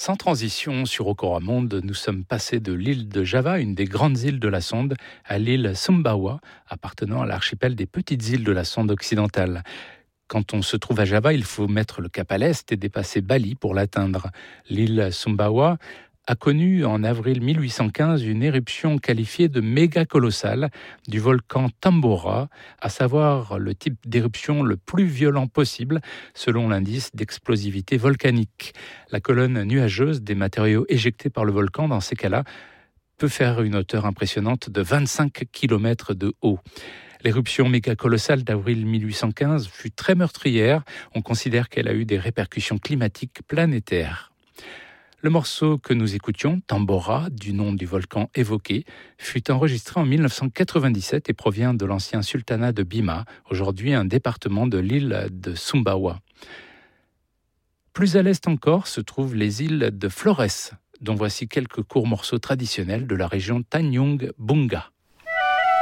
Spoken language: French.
Sans transition sur Rocoramonde, nous sommes passés de l'île de Java, une des grandes îles de la Sonde, à l'île Sumbawa, appartenant à l'archipel des petites îles de la Sonde occidentale. Quand on se trouve à Java, il faut mettre le cap à l'est et dépasser Bali pour l'atteindre. L'île Sumbawa a connu en avril 1815 une éruption qualifiée de méga colossale du volcan Tambora, à savoir le type d'éruption le plus violent possible selon l'indice d'explosivité volcanique. La colonne nuageuse des matériaux éjectés par le volcan dans ces cas-là peut faire une hauteur impressionnante de 25 km de haut. L'éruption méga-colossale d'avril 1815 fut très meurtrière. On considère qu'elle a eu des répercussions climatiques planétaires. Le morceau que nous écoutions, Tambora, du nom du volcan évoqué, fut enregistré en 1997 et provient de l'ancien sultanat de Bima, aujourd'hui un département de l'île de Sumbawa. Plus à l'est encore se trouvent les îles de Flores, dont voici quelques courts morceaux traditionnels de la région Tanjung Bunga.